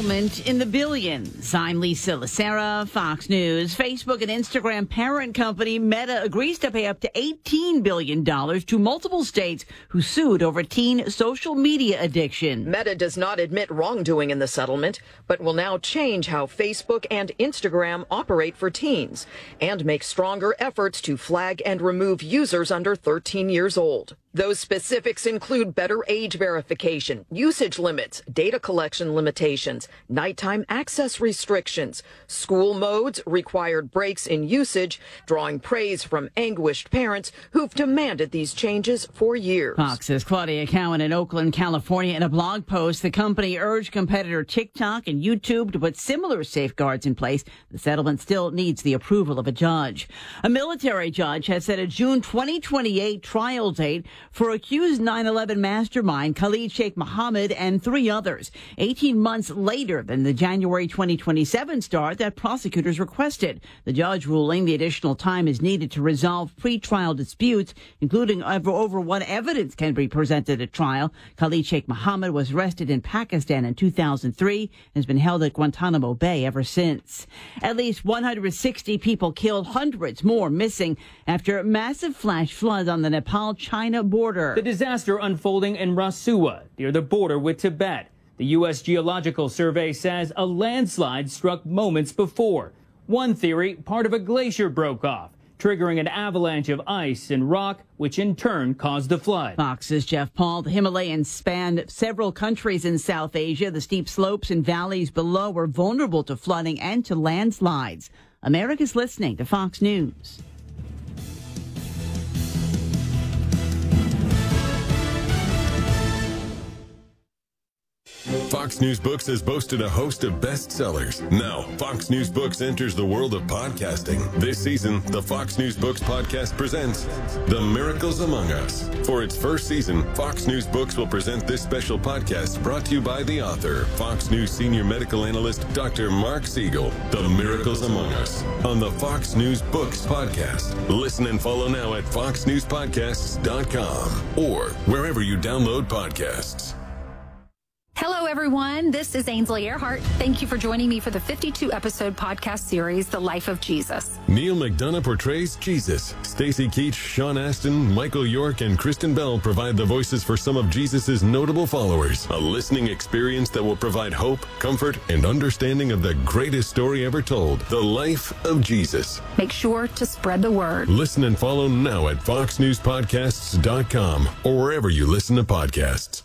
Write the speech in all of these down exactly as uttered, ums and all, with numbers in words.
settlement in the billions. I'm Lisa Lacera, Fox News. Facebook and Instagram parent company Meta agrees to pay up to eighteen billion dollars to multiple states who sued over teen social media addiction. Meta does not admit wrongdoing in the settlement, but will now change how Facebook and Instagram operate for teens and make stronger efforts to flag and remove users under thirteen years old. Those specifics include better age verification, usage limits, data collection limitations, nighttime access restrictions, school modes, required breaks in usage, drawing praise from anguished parents who've demanded these changes for years. Fox's Claudia Cowan in Oakland, California. In a blog post, the company urged competitor TikTok and YouTube to put similar safeguards in place. The settlement still needs the approval of a judge. A military judge has set a June twenty twenty-eight trial date for accused nine eleven mastermind Khalid Sheikh Mohammed and three others, eighteen months later than the January twenty twenty-seven start that prosecutors requested. The judge ruling the additional time is needed to resolve pretrial disputes, including over, over what evidence can be presented at trial. Khalid Sheikh Mohammed was arrested in Pakistan in two thousand three and has been held at Guantanamo Bay ever since. At least one hundred sixty people killed, hundreds more missing after massive flash floods on the Nepal-China border. The disaster unfolding in Rasuwa, near the border with Tibet. The U S Geological Survey says a landslide struck moments before. One theory, part of a glacier broke off, triggering an avalanche of ice and rock, which in turn caused the flood. Fox's Jeff Paul. The Himalayas span several countries in South Asia. The steep slopes and valleys below are vulnerable to flooding and to landslides. America's listening to Fox News. Fox News Books has boasted a host of bestsellers. Now, Fox News Books enters the world of podcasting. This season, the Fox News Books podcast presents The Miracles Among Us. For its first season, Fox News Books will present this special podcast brought to you by the author, Fox News senior medical analyst, Doctor Mark Siegel. The Miracles Among Us on the Fox News Books podcast. Listen and follow now at fox news podcasts dot com or wherever you download podcasts. Hello, everyone. This is Ainsley Earhart. Thank you for joining me for the fifty-two episode podcast series, The Life of Jesus. Neil McDonough portrays Jesus. Stacey Keach, Sean Astin, Michael York, and Kristen Bell provide the voices for some of Jesus's notable followers. A listening experience that will provide hope, comfort, and understanding of the greatest story ever told, the life of Jesus. Make sure to spread the word. Listen and follow now at fox news podcasts dot com or wherever you listen to podcasts.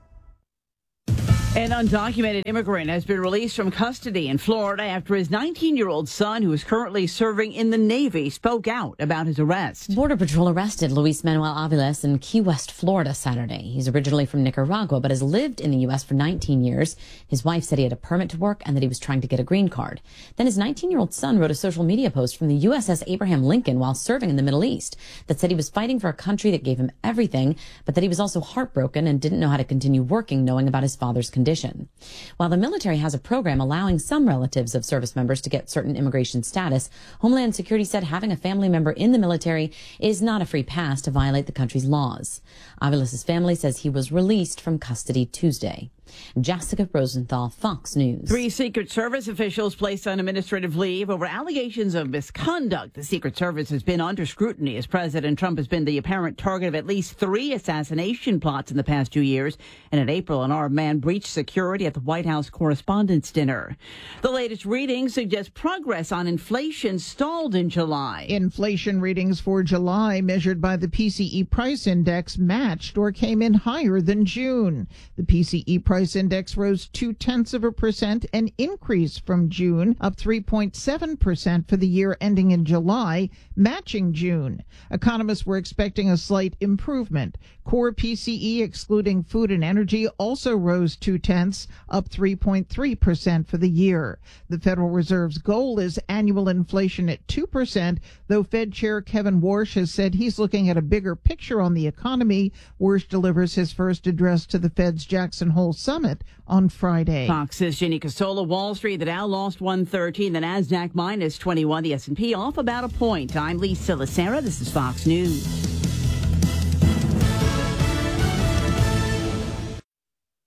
An undocumented immigrant has been released from custody in Florida after his nineteen-year-old son, who is currently serving in the Navy, spoke out about his arrest. Border Patrol arrested Luis Manuel Aviles in Key West, Florida, Saturday. He's originally from Nicaragua, but has lived in the U S for nineteen years. His wife said he had a permit to work and that he was trying to get a green card. Then his nineteen-year-old son wrote a social media post from the U S S Abraham Lincoln while serving in the Middle East that said he was fighting for a country that gave him everything, but that he was also heartbroken and didn't know how to continue working knowing about his father's condition. While the military has a program allowing some relatives of service members to get certain immigration status, Homeland Security said having a family member in the military is not a free pass to violate the country's laws. Aviles' family says he was released from custody Tuesday. Jessica Rosenthal, Fox News. Three Secret Service officials placed on administrative leave over allegations of misconduct. The Secret Service has been under scrutiny as President Trump has been the apparent target of at least three assassination plots in the past two years. And in April, an armed man breached security at the White House Correspondents' Dinner. The latest readings suggest progress on inflation stalled in July. Inflation readings for July, measured by the P C E Price Index, matched or came in higher than June. The P C E Price Index rose two-tenths of a percent, an increase from June, up three point seven percent for the year ending in July, matching June. Economists were expecting a slight improvement. Core P C E, excluding food and energy, also rose two-tenths, up three point three percent for the year. The Federal Reserve's goal is annual inflation at two percent, though Fed Chair Kevin Warsh has said he's looking at a bigger picture on the economy. Warsh delivers his first address to the Fed's Jackson Hole Summit on Friday. Fox's Ginny Casola. Wall Street, the Dow lost one thirteen, the Nasdaq minus twenty-one, the S and P off about a point. I'm Lisa Lacera. This is Fox News.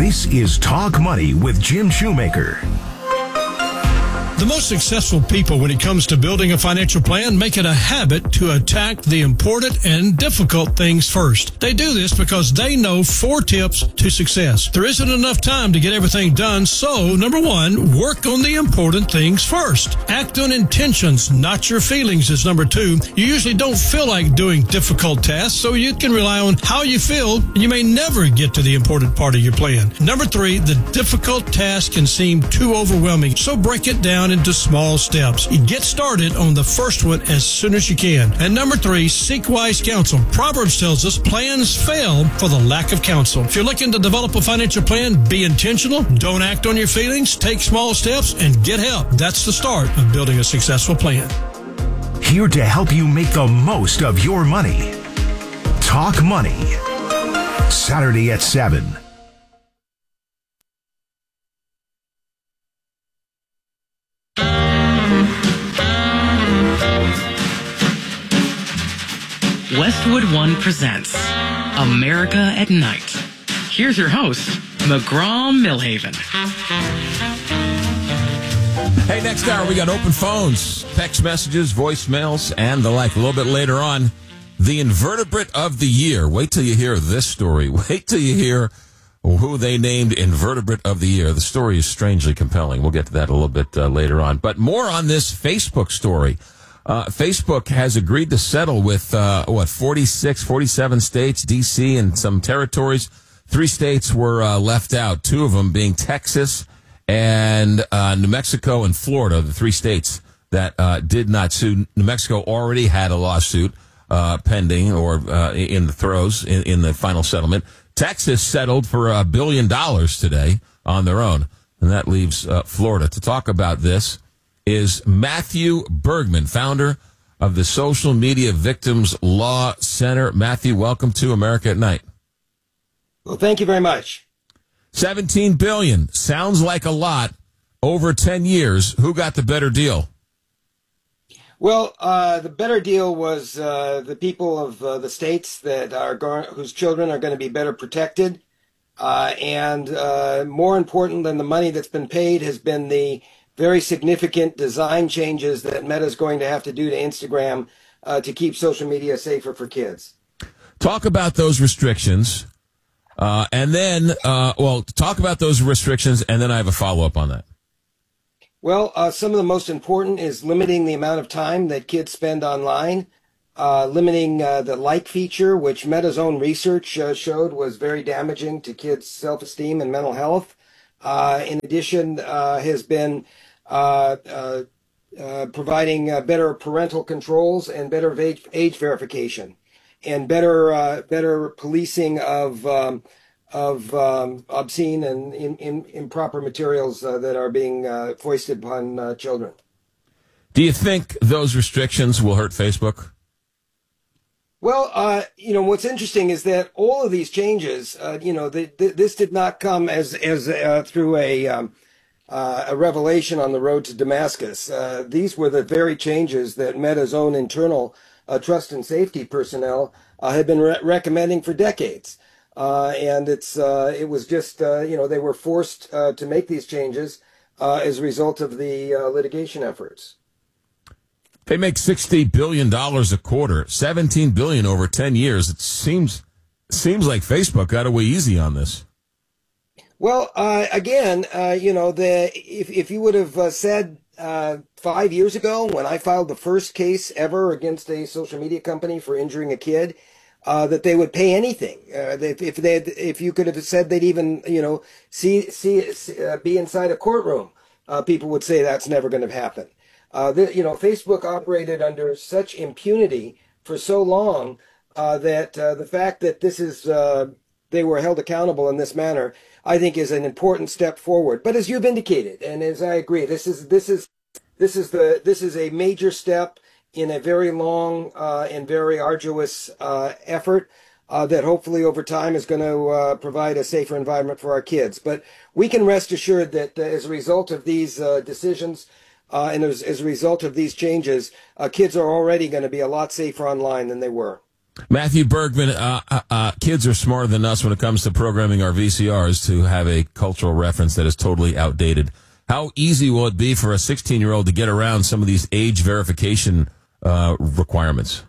This is Talk Money with Jim Shoemaker. The most successful people when it comes to building a financial plan make it a habit to attack the important and difficult things first. They do this because they know four tips to success. There isn't enough time to get everything done, so number one, work on the important things first. Act on intentions, not your feelings, is number two. You usually don't feel like doing difficult tasks, so you can rely on how you feel, and you may never get to the important part of your plan. Number three, the difficult task can seem too overwhelming, so break it down into small steps. You get started on the first one as soon as you can. And number three, seek wise counsel. Proverbs tells us plans fail for the lack of counsel. If you're looking to develop a financial plan, be intentional, don't act on your feelings, take small steps, and get help. That's the start of building a successful plan. Here to help you make the most of your money. Talk Money. Saturday at seven. Westwood One presents America at Night. Here's your host, McGraw Millhaven. Hey, next hour we got open phones, text messages, voicemails, and the like. A little bit later on, the invertebrate of the year. Wait till you hear this story. Wait till you hear who they named invertebrate of the year. The story is strangely compelling. We'll get to that a little bit uh, later on. But more on this Facebook story. Uh, Facebook has agreed to settle with, uh, what, forty-six, forty-seven states, D C, and some territories. Three states were uh, left out, two of them being Texas and uh, New Mexico and Florida, the three states that uh, did not sue. New Mexico already had a lawsuit uh, pending or uh, in the throes in, in the final settlement. Texas settled for a billion dollars today on their own, and that leaves uh, Florida. To talk about this is Matthew Bergman, founder of the Social Media Victims Law Center. Matthew, welcome to America at Night. Well, thank you very much. seventeen billion dollars. Sounds like a lot. Over ten years. Who got the better deal? Well, uh, the better deal was uh, the people of uh, the states that are going, whose children are going to be better protected. Uh, and uh, more important than the money that's been paid has been the very significant design changes that Meta is going to have to do to Instagram uh, to keep social media safer for kids. Talk about those restrictions, uh, and then, uh, well, talk about those restrictions, and then I have a follow-up on that. Well, uh, some of the most important is limiting the amount of time that kids spend online, uh, limiting uh, the like feature, which Meta's own research uh, showed was very damaging to kids' self-esteem and mental health. Uh, in addition, uh, has been Uh, uh, uh, providing uh, better parental controls and better age, age verification, and better uh, better policing of um, of um, obscene and in, in, improper materials uh, that are being uh, foisted upon uh, children. Do you think those restrictions will hurt Facebook? Well, uh, you know, what's interesting is that all of these changes, uh, you know, the, the, this did not come as as uh, through a um, Uh, a revelation on the road to Damascus. Uh, these were the very changes that Meta's own internal uh, trust and safety personnel uh, had been re- recommending for decades. Uh, and it's uh, it was just, uh, you know, they were forced uh, to make these changes uh, as a result of the uh, litigation efforts. They make sixty billion dollars a quarter, seventeen billion dollars over ten years. It seems seems like Facebook got away easy on this. Well, uh, again, uh, you know, the if if you would have uh, said uh, five years ago when I filed the first case ever against a social media company for injuring a kid, uh, that they would pay anything, uh, if if they if you could have said they'd even you know see see uh, be inside a courtroom, uh, people would say that's never going to happen. Uh, the, you know, Facebook operated under such impunity for so long uh, that uh, the fact that this is uh, they were held accountable in this manner, I think, is an important step forward. But as you've indicated, and as I agree, this is this is this is the this is a major step in a very long uh, and very arduous uh, effort uh, that hopefully over time is going to uh, provide a safer environment for our kids. But we can rest assured that uh, as a result of these uh, decisions uh, and as, as a result of these changes, uh, kids are already going to be a lot safer online than they were. Matthew Bergman, uh, uh, uh, kids are smarter than us when it comes to programming our V C Rs to have a cultural reference that is totally outdated. How easy will it be for a sixteen-year-old to get around some of these age verification uh, requirements?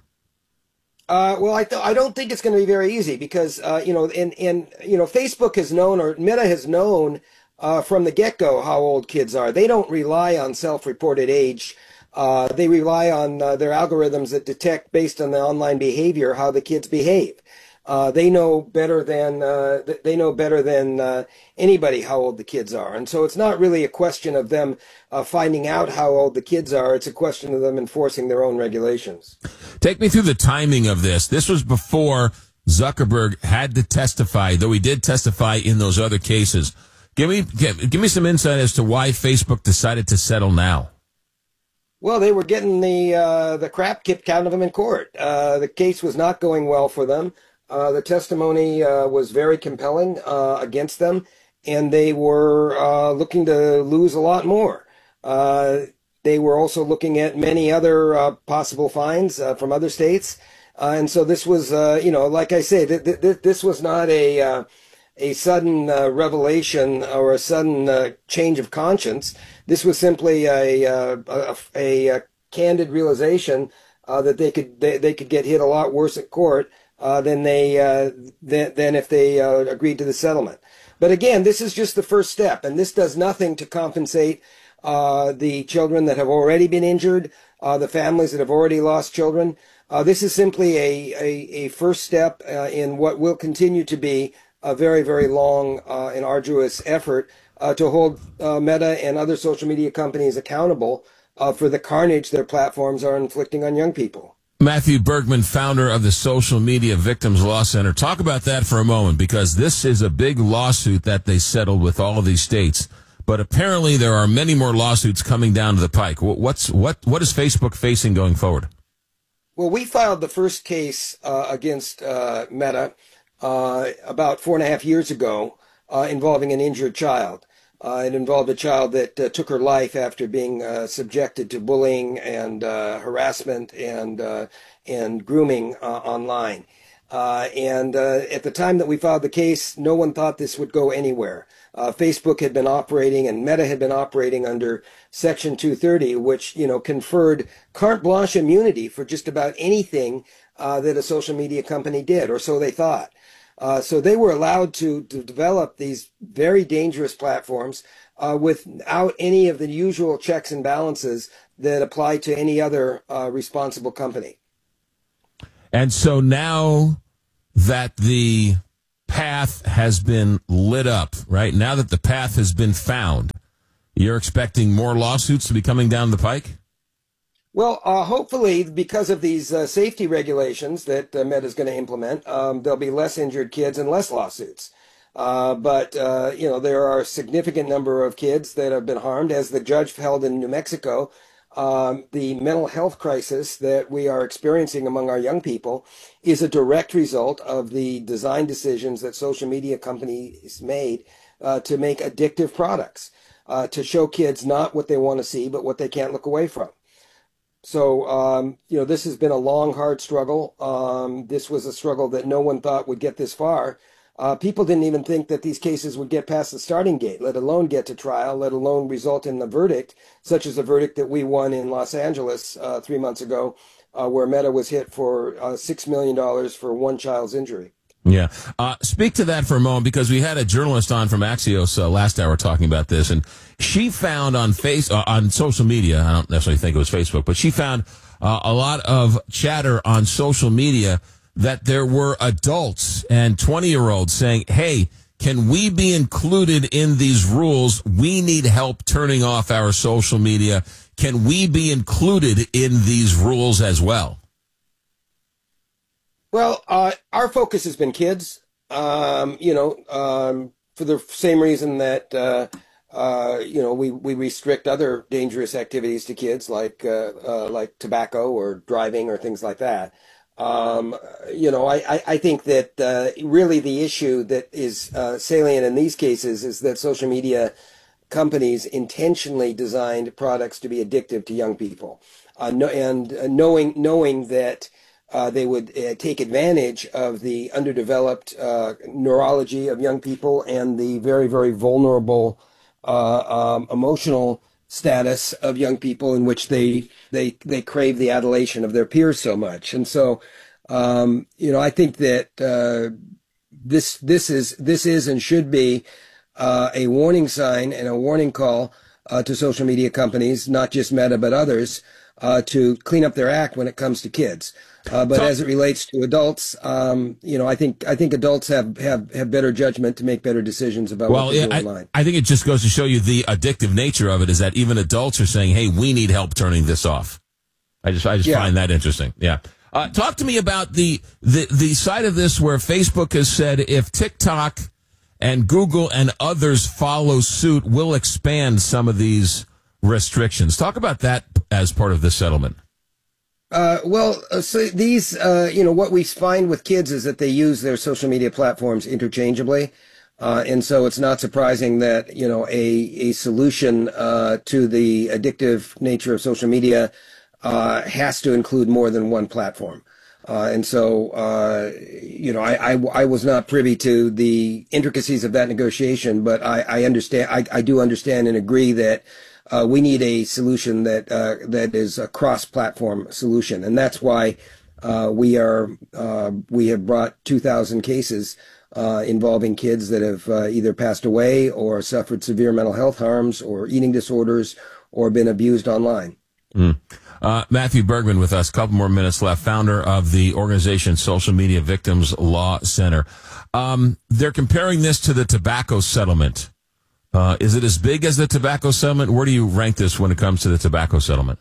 Uh, well, I, th- I don't think it's going to be very easy because, uh, you know, and, and, you know, Facebook has known, or Meta has known uh, from the get-go how old kids are. They don't rely on self-reported age. Uh, they rely on uh, their algorithms that detect, based on the online behavior, how the kids behave. Uh, they know better than uh, they know better than uh, anybody how old the kids are, and so it's not really a question of them uh, finding out how old the kids are. It's a question of them enforcing their own regulations. Take me through the timing of this. This was before Zuckerberg had to testify, though he did testify in those other cases. Give me give, give me some insight as to why Facebook decided to settle now. Well, they were getting the uh, the crap kicked out of them in court. Uh, the case was not going well for them. Uh, the testimony uh, was very compelling uh, against them, and they were uh, looking to lose a lot more. Uh, they were also looking at many other uh, possible fines uh, from other states, uh, and so this was, uh, you know, like I say, th- th- this was not a uh, a sudden uh, revelation or a sudden uh, change of conscience. This was simply a uh, a, a, a candid realization uh, that they could they, they could get hit a lot worse at court Uh, than they uh, than, than if they uh, agreed to the settlement. But again, this is just the first step, and this does nothing to compensate uh, the children that have already been injured, uh, the families that have already lost children. Uh, this is simply a, a, a first step uh, in what will continue to be a very, very long uh, and arduous effort uh, to hold uh, Meta and other social media companies accountable uh, for the carnage their platforms are inflicting on young people. Matthew Bergman, founder of the Social Media Victims Law Center. Talk about that for a moment, because this is a big lawsuit that they settled with all of these states. But apparently there are many more lawsuits coming down to the pike. What's what what is Facebook facing going forward? Well, we filed the first case uh, against uh, Meta uh, about four and a half years ago uh, involving an injured child. Uh, it involved a child that uh, took her life after being uh, subjected to bullying and uh, harassment and uh, and grooming uh, online. Uh, and uh, at the time that we filed the case, no one thought this would go anywhere. Uh, Facebook had been operating and Meta had been operating under Section two thirty, which, you know, conferred carte blanche immunity for just about anything uh, that a social media company did, or so they thought. Uh, so they were allowed to, to develop these very dangerous platforms uh, without any of the usual checks and balances that apply to any other uh, responsible company. And so now that the path has been lit up, right? Now that the path has been found, you're expecting more lawsuits to be coming down the pike? Well, uh, hopefully, because of these uh, safety regulations that uh, Meta is going to implement, um, there'll be less injured kids and less lawsuits. Uh, but, uh, you know, there are a significant number of kids that have been harmed. As the judge held in New Mexico, um, the mental health crisis that we are experiencing among our young people is a direct result of the design decisions that social media companies made uh, to make addictive products, uh, to show kids not what they want to see, but what they can't look away from. So, um, you know, this has been a long, hard struggle. Um, this was a struggle that no one thought would get this far. Uh, people didn't even think that these cases would get past the starting gate, let alone get to trial, let alone result in a verdict, such as the verdict that we won in Los Angeles uh, three months ago, uh, where Meta was hit for uh, six million dollars for one child's injury. Yeah. Uh, speak to that for a moment, because we had a journalist on from Axios uh, last hour talking about this, and she found on face uh, on social media, I don't necessarily think it was Facebook, but she found uh, a lot of chatter on social media that there were adults and twenty-year-olds saying, hey, can we be included in these rules? We need help turning off our social media. Can we be included in these rules as well? Well, uh, our focus has been kids, um, you know, um, for the same reason that, uh, uh, you know, we, we restrict other dangerous activities to kids, like uh, uh, like tobacco or driving or things like that. Um, you know, I, I think that uh, really the issue that is uh, salient in these cases is that social media companies intentionally designed products to be addictive to young people, uh, no, and uh, knowing knowing that uh, they would uh, take advantage of the underdeveloped uh, neurology of young people and the very, very vulnerable uh, um, emotional status of young people, in which they they they crave the adulation of their peers so much. And so, um, you know, I think that uh, this this is this is and should be uh, a warning sign and a warning call uh, to social media companies, not just Meta but others, uh, to clean up their act when it comes to kids. Uh, but as it relates to adults, um, you know, I think I think adults have, have, have better judgment to make better decisions about well, what they yeah, do I, online. I think it just goes to show you the addictive nature of it is that even adults are saying, "Hey, we need help turning this off." I just I just Yeah. find that interesting. Yeah. Uh, talk to me about the, the the side of this where Facebook has said if TikTok and Google and others follow suit, we'll expand some of these restrictions. Talk about that as part of this settlement. Uh, well, uh, so these, uh, you know, what we find with kids is that they use their social media platforms interchangeably. Uh, and so it's not surprising that, you know, a, a solution uh, to the addictive nature of social media uh, has to include more than one platform. Uh, and so, uh, you know, I, I, I was not privy to the intricacies of that negotiation, but I, I understand, I, I do understand and agree that Uh, we need a solution that uh, that is a cross-platform solution, and that's why uh, we are uh, we have brought two thousand cases uh, involving kids that have uh, either passed away or suffered severe mental health harms or eating disorders or been abused online. Mm. Uh, Matthew Bergman with us. A couple more minutes left. Founder of the organization Social Media Victims Law Center. Um, they're comparing this to the tobacco settlement. Uh, is it as big as the tobacco settlement? Where do you rank this when it comes to the tobacco settlement?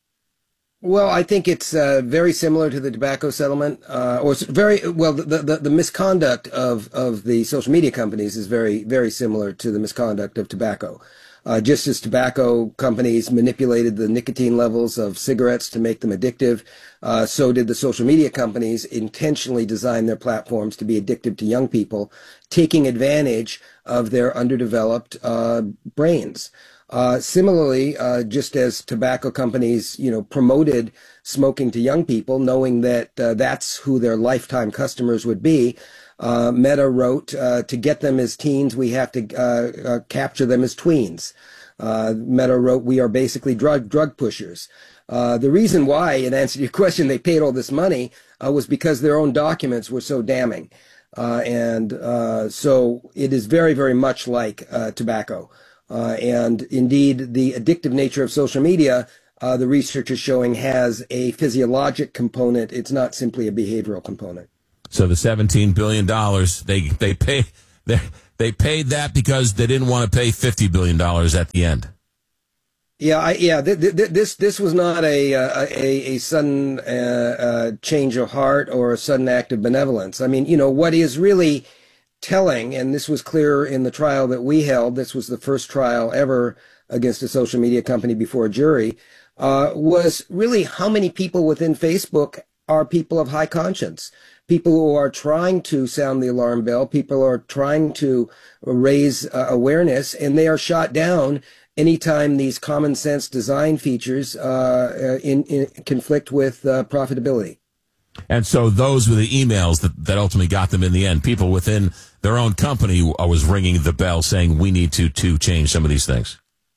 Well, I think it's uh, very similar to the tobacco settlement, uh, or it's very well. The, the the misconduct of of the social media companies is very very similar to the misconduct of tobacco. Uh, just as tobacco companies manipulated the nicotine levels of cigarettes to make them addictive, uh, so did the social media companies intentionally design their platforms to be addictive to young people, taking advantage of their underdeveloped uh, brains. Uh, similarly, uh, just as tobacco companies, you know, promoted smoking to young people, knowing that uh, that's who their lifetime customers would be, uh, Meta wrote, uh, to get them as teens, we have to uh, uh, capture them as tweens. Uh, Meta wrote, we are basically drug drug pushers. Uh, the reason why, in answer to your question, they paid all this money uh, was because their own documents were so damning. Uh, and uh, so it is very, very much like uh, tobacco. Uh, and indeed, the addictive nature of social media, uh, the research is showing, has a physiologic component. It's not simply a behavioral component. So the seventeen billion dollars, they they pay they they paid that because they didn't want to pay fifty billion dollars at the end. Yeah, I, yeah. Th- th- this this was not a a, a sudden uh, uh, change of heart or a sudden act of benevolence. I mean, you know, what is really telling, and this was clear in the trial that we held. This was the first trial ever against a social media company before a jury. Uh, was really how many people within Facebook are people of high conscience, people who are trying to sound the alarm bell, people who are trying to raise uh, awareness, and they are shot down anytime these common sense design features uh, in, in conflict with uh, profitability. And so those were the emails that, that ultimately got them in the end. People within their own company was ringing the bell saying, we need to to change some of these things.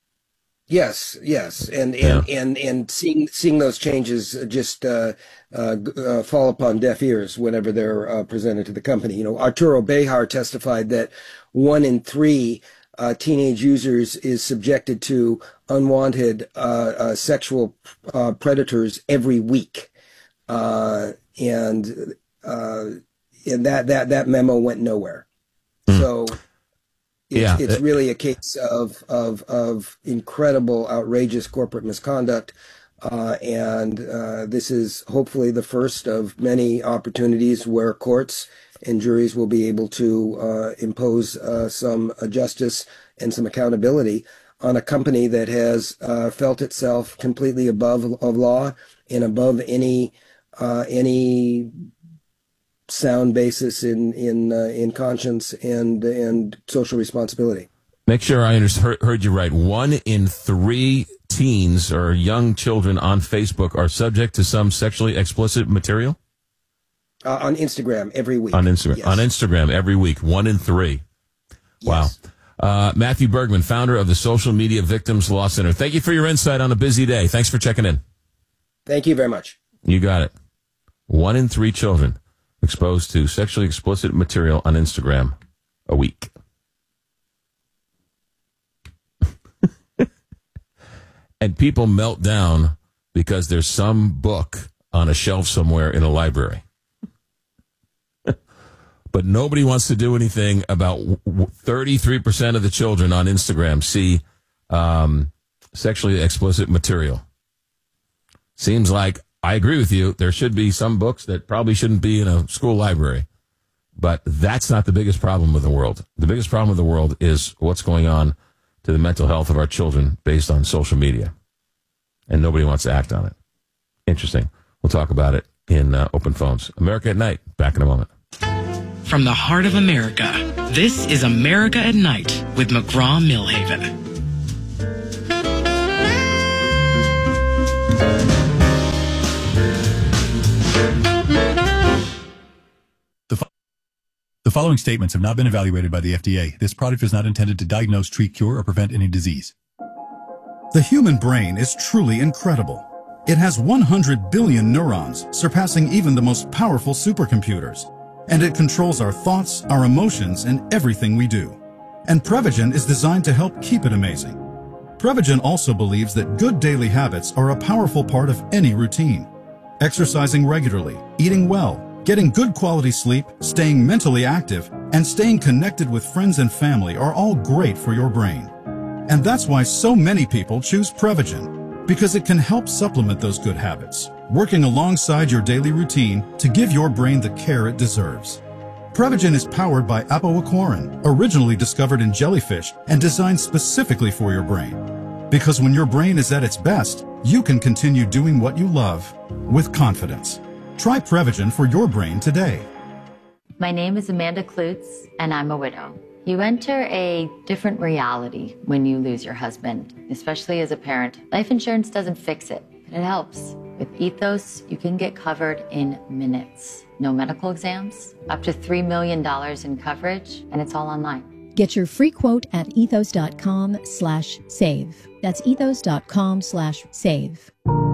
Yes, yes, and and Yeah. and, and seeing seeing those changes just uh, uh, uh, fall upon deaf ears whenever they're uh, presented to the company. You know, Arturo Bejar testified that one in three uh, teenage users is subjected to unwanted uh, uh, sexual uh, predators every week, uh, and uh, and that that that memo went nowhere. Mm. So. It's, Yeah. it's really a case of, of, of incredible, outrageous corporate misconduct. Uh, and uh, this is hopefully the first of many opportunities where courts and juries will be able to uh, impose uh, some uh, justice and some accountability on a company that has uh, felt itself completely above of law and above any uh, any sound basis in in uh, in conscience and and social responsibility. Make sure I under- heard, heard you right. One in three teens or young children on Facebook are subject to some sexually explicit material? Uh, on Instagram every week. On Instagram. Yes. On Instagram every week. One in three. Yes. Wow. Uh, Matthew Bergman, founder of the Social Media Victims Law Center. Thank you for your insight on a busy day. Thanks for checking in. Thank you very much. You got it. One in three children exposed to sexually explicit material on Instagram a week. And people melt down because there's some book on a shelf somewhere in a library. But nobody wants to do anything about thirty-three percent of the children on Instagram see um, sexually explicit material. Seems like, I agree with you, there should be some books that probably shouldn't be in a school library. But that's not the biggest problem with the world. The biggest problem with the world is what's going on to the mental health of our children based on social media. And nobody wants to act on it. Interesting. We'll talk about it in uh, Open Phones. America at Night. Back in a moment. From the heart of America, this is America at Night with McGraw-Milhaven. The, fo- the following statements have not been evaluated by the F D A. This product is not intended to diagnose, treat, cure, or prevent any disease. The human brain is truly incredible. It has one hundred billion neurons, surpassing even the most powerful supercomputers. And it controls our thoughts, our emotions, and everything we do. And Prevagen is designed to help keep it amazing. Prevagen also believes that good daily habits are a powerful part of any routine. Exercising regularly, eating well, getting good quality sleep, staying mentally active, and staying connected with friends and family are all great for your brain. And that's why so many people choose Prevagen, because it can help supplement those good habits, working alongside your daily routine to give your brain the care it deserves. Prevagen is powered by apoaquarin, originally discovered in jellyfish and designed specifically for your brain. Because when your brain is at its best, you can continue doing what you love with confidence. Try Prevagen for your brain today. My name is Amanda Klutz, and I'm a widow. You enter a different reality when you lose your husband, especially as a parent. Life insurance doesn't fix it, but it helps. With Ethos, you can get covered in minutes. No medical exams, up to three million dollars in coverage, and it's all online. Get your free quote at ethos.com slash save. That's ethos.com slash save.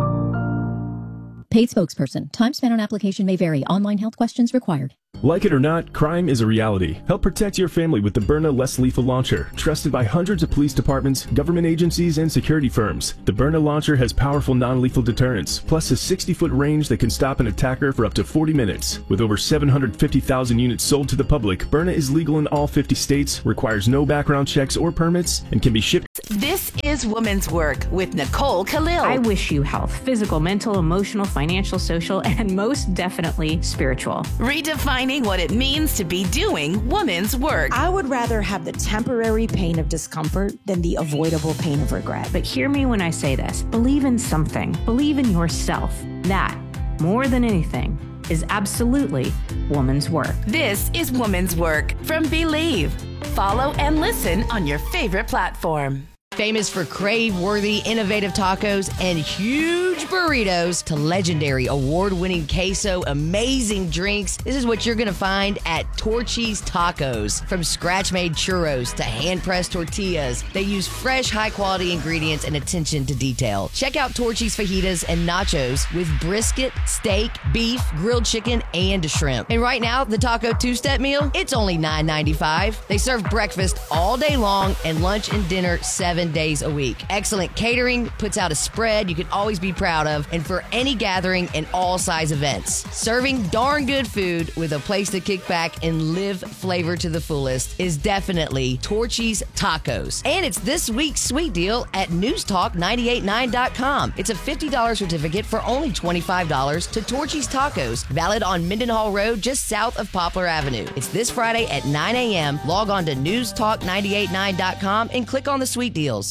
Paid spokesperson. Time spent on application may vary. Online health questions required. Like it or not, crime is a reality. Help protect your family with the Byrna Less Lethal Launcher. Trusted by hundreds of police departments, government agencies, and security firms. The Byrna Launcher has powerful non-lethal deterrence, plus a sixty-foot range that can stop an attacker for up to forty minutes. With over seven hundred fifty thousand units sold to the public, Byrna is legal in all fifty states, requires no background checks or permits, and can be shipped. This is Women's Work with Nicole Khalil. I wish you health, physical, mental, emotional, financial, social, and most definitely spiritual. Redefining what it means to be doing women's work. I would rather have the temporary pain of discomfort than the avoidable pain of regret. But hear me when I say this. Believe in something. Believe in yourself. That, more than anything, is absolutely woman's work. This is Woman's Work from Believe. Follow and listen on your favorite platform. Famous for crave-worthy, innovative tacos and huge burritos to legendary award-winning queso, amazing drinks. This is what you're going to find at Torchy's Tacos. From scratch-made churros to hand-pressed tortillas, they use fresh, high-quality ingredients and attention to detail. Check out Torchy's fajitas and nachos with brisket, steak, beef, grilled chicken, and shrimp. And right now, the taco two-step meal, it's only nine ninety-five. They serve breakfast all day long and lunch and dinner seven days a week. Excellent catering, puts out a spread you can always be proud of, and for any gathering and all size events. Serving darn good food with a place to kick back and live flavor to the fullest is definitely Torchy's Tacos. And it's this week's sweet deal at news talk nine eight nine dot com. It's a fifty dollars certificate for only twenty-five dollars to Torchy's Tacos, valid on Mendenhall Road just south of Poplar Avenue. It's this Friday at nine a.m. Log on to news talk nine eight nine dot com and click on the sweet deals.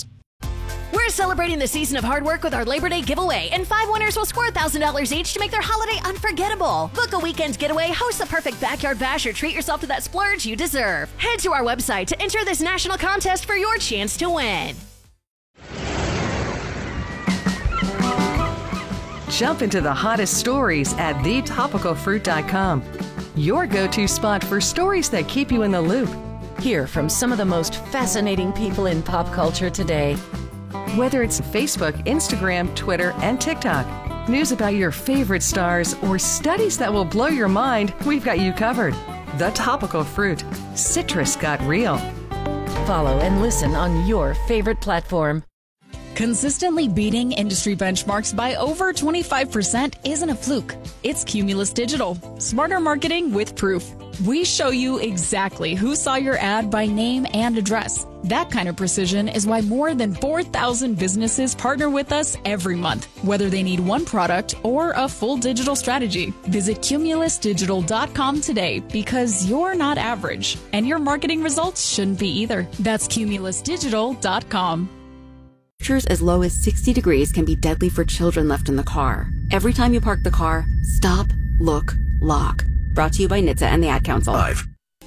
We're celebrating the season of hard work with our Labor Day giveaway, and five winners will score one thousand dollars each to make their holiday unforgettable. Book a weekend getaway, host the perfect backyard bash, or treat yourself to that splurge you deserve. Head to our website to enter this national contest for your chance to win. Jump into the hottest stories at the topical fruit dot com. Your go-to spot for stories that keep you in the loop. Hear from some of the most fascinating people in pop culture today. Whether it's Facebook, Instagram, Twitter, and TikTok, news about your favorite stars, or studies that will blow your mind, we've got you covered. The Topical Fruit. Citrus got real. Follow and listen on your favorite platform. Consistently beating industry benchmarks by over twenty-five percent isn't a fluke. It's Cumulus Digital. Smarter marketing with proof. We show you exactly who saw your ad by name and address. That kind of precision is why more than four thousand businesses partner with us every month, whether they need one product or a full digital strategy. Visit cumulus digital dot com today because you're not average, and your marketing results shouldn't be either. That's cumulus digital dot com. Temperatures as low as sixty degrees can be deadly for children left in the car. Every time you park the car, stop, look, lock. Brought to you by N H T S A and the Ad Council. Five.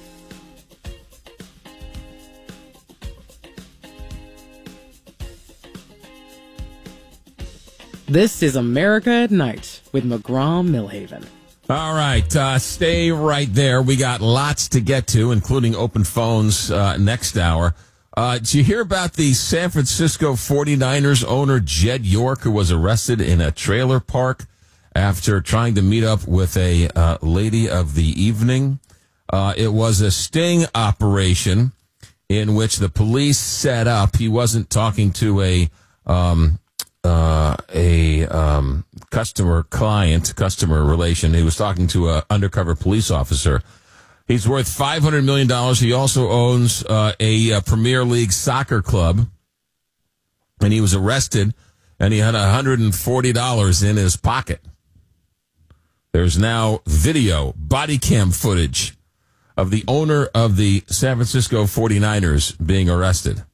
This is America at Night with McGraw-Millhaven. All right, uh, stay right there. We got lots to get to, including open phones uh, next hour. Uh, did you hear about the San Francisco forty-niners owner, Jed York, who was arrested in a trailer park after trying to meet up with a uh, lady of the evening? Uh, it was a sting operation in which the police set up. He wasn't talking to a um, uh, a um, customer client, customer relation. He was talking to an undercover police officer. He's worth five hundred million dollars. He also owns uh, a, a Premier League soccer club. And he was arrested, and he had one hundred forty dollars in his pocket. There's now video, body cam footage of the owner of the San Francisco forty-niners being arrested.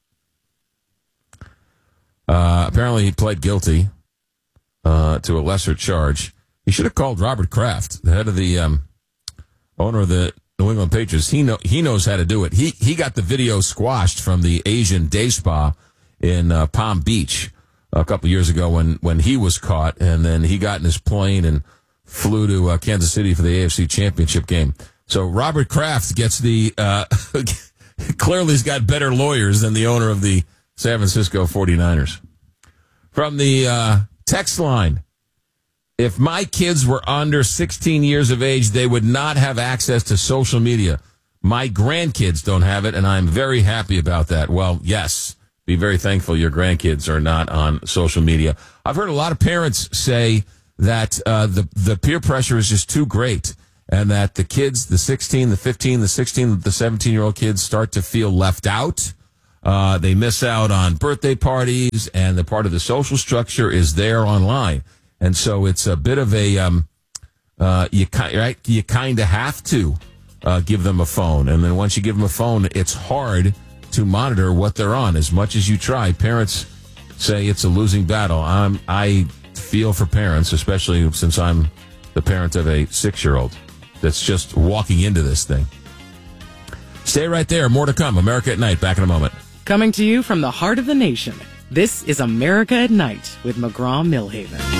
Uh, apparently, he pled guilty uh, to a lesser charge. He should have called Robert Kraft, the head of the um, owner of the New England Patriots. He know he knows how to do it. He he got the video squashed from the Asian day spa in uh, Palm Beach a couple years ago when when he was caught, and then he got in his plane and flew to uh, Kansas City for the A F C Championship game. So Robert Kraft gets the uh, clearly he's got better lawyers than the owner of the San Francisco forty-niners. From the uh, text line. If my kids were under sixteen years of age, they would not have access to social media. My grandkids don't have it, and I'm very happy about that. Well, yes, be very thankful your grandkids are not on social media. I've heard a lot of parents say that uh, the, the peer pressure is just too great, and that the kids, the sixteen, the fifteen, the sixteen, the seventeen-year-old kids start to feel left out. Uh, they miss out on birthday parties, and the part of the social structure is there online. And so it's a bit of a, um, uh, you, right? You kind of have to uh, give them a phone. And then once you give them a phone, it's hard to monitor what they're on. As much as you try, parents say it's a losing battle. I'm, I feel for parents, especially since I'm the parent of a six-year-old that's just walking into this thing. Stay right there. More to come. America at Night. Back in a moment. Coming to you from the heart of the nation, this is America at Night with McGraw-Millhaven.